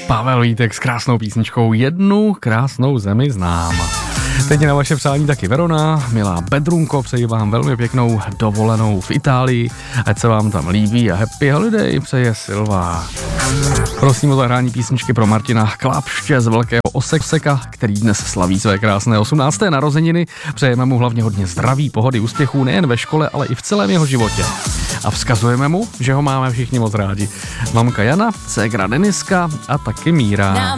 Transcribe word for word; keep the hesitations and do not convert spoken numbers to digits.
Pavel Vítek s krásnou písničkou Jednu krásnou zemi znám. Teď na vaše přání taky Verona, milá Bedrunko, přeji vám velmi pěknou dovolenou v Itálii, ať se vám tam líbí a happy holiday, přeje Silva. Prosím o zahrání písničky pro Martina Klapště z Velkého Oseka, který dnes slaví své krásné osmnácté narozeniny. Přejeme mu hlavně hodně zdraví, pohody, úspěchů nejen ve škole, ale i v celém jeho životě. A vzkazujeme mu, že ho máme všichni moc rádi. Mamka Jana, ségra Deniska a taky Míra.